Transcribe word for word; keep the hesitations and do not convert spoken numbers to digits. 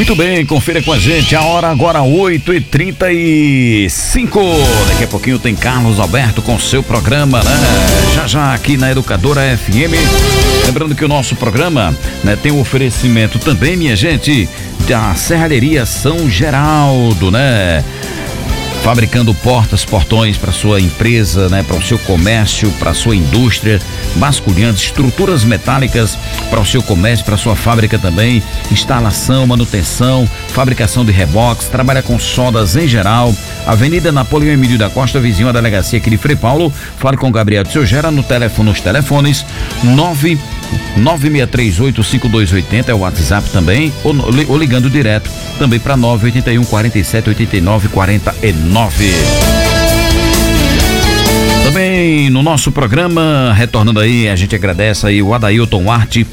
Muito bem, confira com a gente, a hora agora oito e trinta e cinco. Daqui a pouquinho tem Carlos Alberto com seu programa, né? Já já aqui na Educadora F M. Lembrando que o nosso programa, né, tem um oferecimento também, minha gente, da Serralheria São Geraldo, né? Fabricando portas, portões para sua empresa, né, para o seu comércio, para sua indústria, basculhantes, estruturas metálicas para o seu comércio, para sua fábrica também, instalação, manutenção, fabricação de reboques, trabalha com sodas em geral. Avenida Napoleão Emílio da Costa, vizinho à delegacia aqui de Frei Paulo. Fale com o Gabriel de Seu Gera no telefone, nos telefones nove nove seis três oito cinco dois oito zero, é o WhatsApp também, ou, ou ligando direto também para nove oito um, quatro sete, oito nove quatro nove. Também no nosso programa, retornando aí, a gente agradece aí o Adailton Arte